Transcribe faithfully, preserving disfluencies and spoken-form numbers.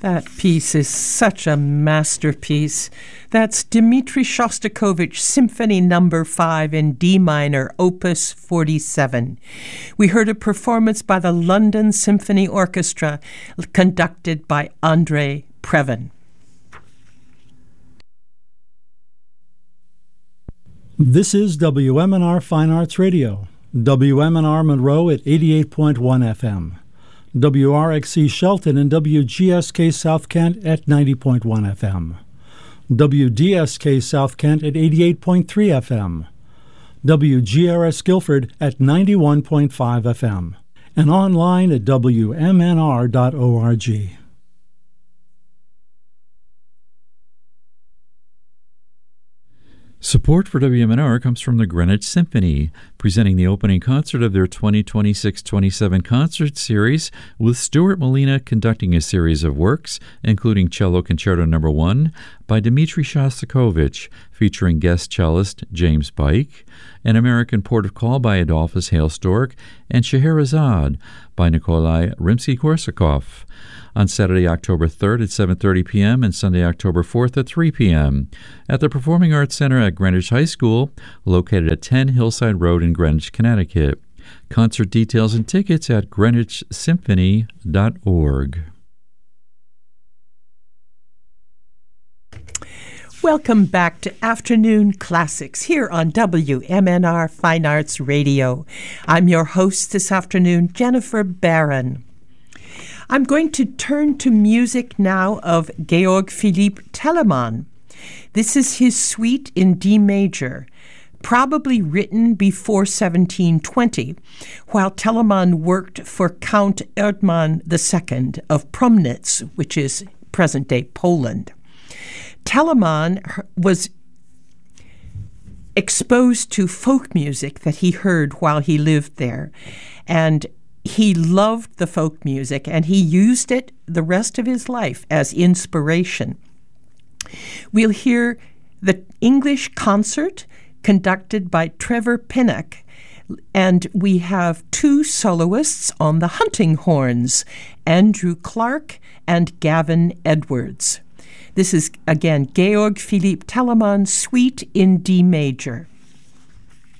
That piece is such a masterpiece. That's Dmitri Shostakovich Symphony Number five in D minor, Opus forty-seven. We heard a performance by the London Symphony Orchestra, conducted by Andrei Previn. This is W M N R Fine Arts Radio, W M N R Monroe at eighty-eight point one F M. W R X C Shelton and W G S K South Kent at ninety point one F M. W D S K South Kent at eighty-eight point three F M. W G R S Guilford at ninety-one point five F M. And online at W M N R dot org. Support for W M N R comes from the Greenwich Symphony, presenting the opening concert of their twenty twenty-six twenty-seven concert series, with Stuart Molina conducting a series of works, including Cello Concerto Number one by Dmitri Shostakovich, featuring guest cellist James Bike, An American Port of Call by Adolphus Hailstork, and Scheherazade by Nikolai Rimsky-Korsakov, on Saturday, October third at seven thirty p.m. and Sunday, October fourth at three p.m. at the Performing Arts Center at Greenwich High School, located at ten Hillside Road in Greenwich, Connecticut. Concert details and tickets at greenwich symphony dot org. Welcome back to Afternoon Classics here on W M N R Fine Arts Radio. I'm your host this afternoon, Jennifer Barron. I'm going to turn to music now of Georg Philipp Telemann. This is his suite in D major, probably written before seventeen twenty, while Telemann worked for Count Erdmann the Second of Promnitz, which is present-day Poland. Telemann was exposed to folk music that he heard while he lived there, and he loved the folk music, and he used it the rest of his life as inspiration. We'll hear the English concert conducted by Trevor Pinnock, and we have two soloists on the hunting horns, Andrew Clark and Gavin Edwards. This is, again, Georg Philipp Telemann, Suite in D major.